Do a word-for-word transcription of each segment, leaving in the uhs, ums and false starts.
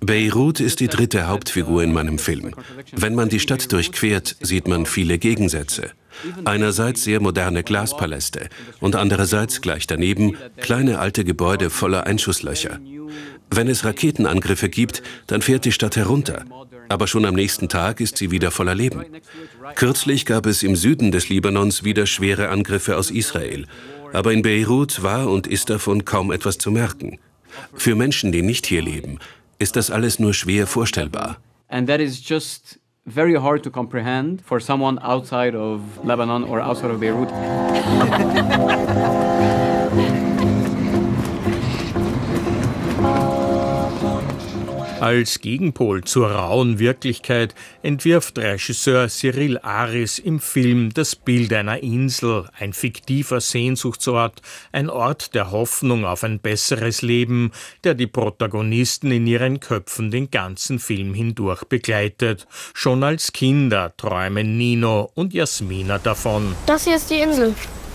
Beirut ist die dritte Hauptfigur in meinem Film. Wenn man die Stadt durchquert, sieht man viele Gegensätze. Einerseits sehr moderne Glaspaläste und andererseits gleich daneben kleine alte Gebäude voller Einschusslöcher. Wenn es Raketenangriffe gibt, dann fährt die Stadt herunter. Aber schon am nächsten Tag ist sie wieder voller Leben. Kürzlich gab es im Süden des Libanons wieder schwere Angriffe aus Israel. Aber in Beirut war und ist davon kaum etwas zu merken. Für Menschen, die nicht hier leben, ist das alles nur schwer vorstellbar. And that is just very hard to comprehend for someone outside of Lebanon or outside of Beirut. Als Gegenpol zur rauen Wirklichkeit entwirft Regisseur Cyril Aris im Film das Bild einer Insel, ein fiktiver Sehnsuchtsort, ein Ort der Hoffnung auf ein besseres Leben, der die Protagonisten in ihren Köpfen den ganzen Film hindurch begleitet. Schon als Kinder träumen Nino und Jasmina davon. Das hier ist die Insel.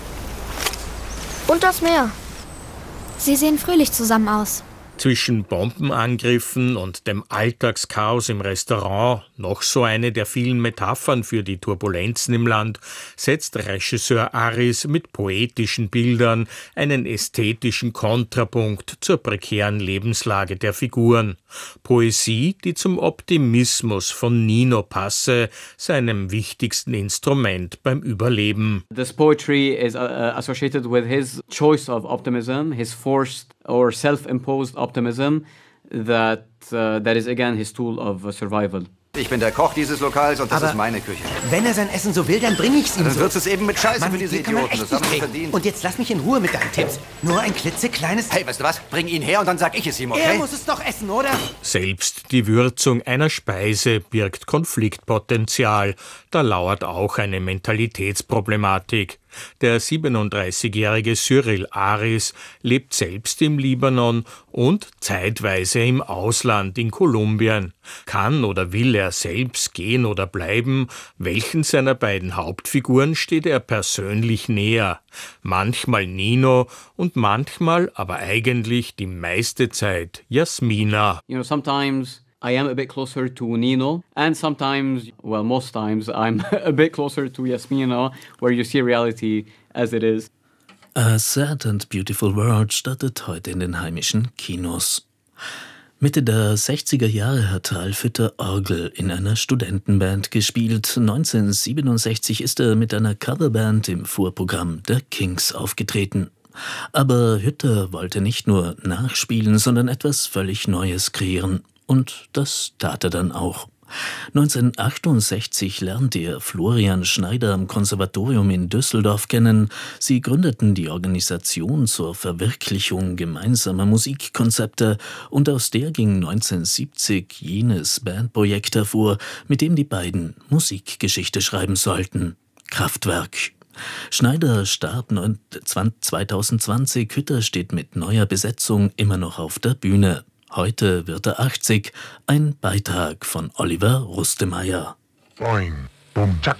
Und das Meer. Sie sehen fröhlich zusammen aus. Zwischen Bombenangriffen und dem Alltagschaos im Restaurant, noch so eine der vielen Metaphern für die Turbulenzen im Land, setzt Regisseur Aris mit poetischen Bildern einen ästhetischen Kontrapunkt zur prekären Lebenslage der Figuren. Poesie, die zum Optimismus von Nino passe, seinem wichtigsten Instrument beim Überleben. This poetry is uh, associated with his choice of optimism, his forced or self-imposed optimism that uh, that is again his tool of uh, survival. Ich bin der Koch dieses Lokals und das Aber ist meine Küche. Wenn er sein Essen so will, dann bringe ich's ihm Dann so. wird's es eben mit Scheiße Mann, für diese die kann man Idioten. echt Das haben nicht sie kriegen. verdient. Und jetzt lass mich in Ruhe mit deinen Tipps. Nur ein klitzekleines... Hey, weißt du was? Bring ihn her und dann sag ich es ihm, okay? Er muss es doch essen, oder? Selbst die Würzung einer Speise birgt Konfliktpotenzial. Da lauert auch eine Mentalitätsproblematik. Der siebenunddreißigjährige Cyril Aris lebt selbst im Libanon und zeitweise im Ausland in Kolumbien. Kann oder will er selbst gehen oder bleiben? Welchen seiner beiden Hauptfiguren steht er persönlich näher? Manchmal Nino und manchmal, aber eigentlich die meiste Zeit, Jasmina. You know, sometimes I am a bit closer to Nino, and sometimes, well, most times, I'm a bit closer to Jasmina, where you see reality as it is. A Sad and Beautiful World startet heute in den heimischen Kinos. Mitte der sechziger Jahre hat Ralf Hütter Orgel in einer Studentenband gespielt. neunzehnhundertsiebenundsechzig ist er mit einer Coverband im Vorprogramm der Kings aufgetreten. Aber Hütter wollte nicht nur nachspielen, sondern etwas völlig Neues kreieren. Und das tat er dann auch. neunzehnhundertachtundsechzig lernte er Florian Schneider am Konservatorium in Düsseldorf kennen. Sie gründeten die Organisation zur Verwirklichung gemeinsamer Musikkonzepte und aus der ging neunzehnhundertsiebzig jenes Bandprojekt hervor, mit dem die beiden Musikgeschichte schreiben sollten: Kraftwerk. Schneider starb zweitausendzwanzig, Hütter steht mit neuer Besetzung immer noch auf der Bühne. Heute wird er achtzig, ein Beitrag von Oliver Rustemeyer. Boing, bum, zack.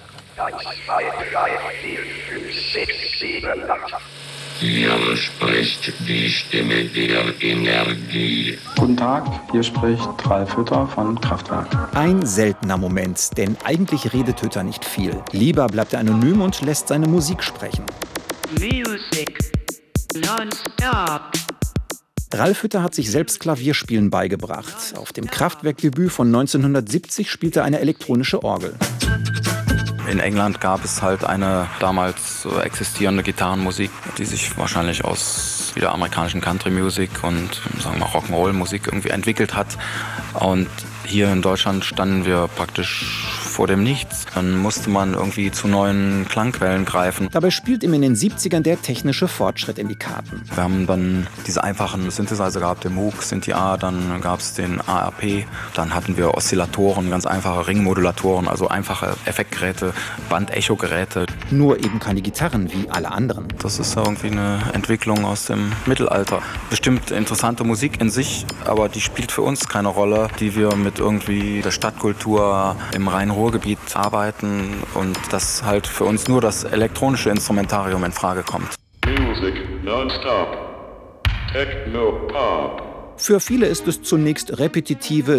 Hier spricht die Stimme der Energie. Guten Tag, hier spricht Ralf Hütter von Kraftwerk. Ein seltener Moment, denn eigentlich redet Hütter nicht viel. Lieber bleibt er anonym und lässt seine Musik sprechen. Music non-stop. Ralf Hütter hat sich selbst Klavierspielen beigebracht. Auf dem Kraftwerk-Debüt von neunzehnhundertsiebzig spielte er eine elektronische Orgel. In England gab es halt eine damals existierende Gitarrenmusik, die sich wahrscheinlich aus wieder amerikanischen Country-Music und sagen wir Rock'n'Roll-Musik irgendwie entwickelt hat. Und hier in Deutschland standen wir praktisch vor dem Nichts. Dann musste man irgendwie zu neuen Klangquellen greifen. Dabei spielt ihm in den siebzigern der technische Fortschritt in die Karten. Wir haben dann diese einfachen Synthesizer gehabt, den Moog, Synthi A, dann gab es den A R P, dann hatten wir Oszillatoren, ganz einfache Ringmodulatoren, also einfache Effektgeräte, Bandecho-Geräte. Nur eben keine Gitarren wie alle anderen. Das ist irgendwie eine Entwicklung aus dem Mittelalter. Bestimmt interessante Musik in sich, aber die spielt für uns keine Rolle, die wir mit irgendwie der Stadtkultur im Rhein-Ruhr-Gebiet arbeiten und dass halt für uns nur das elektronische Instrumentarium in Frage kommt. Music non-stop. Techno-Pop. Für viele ist es zunächst repetitive,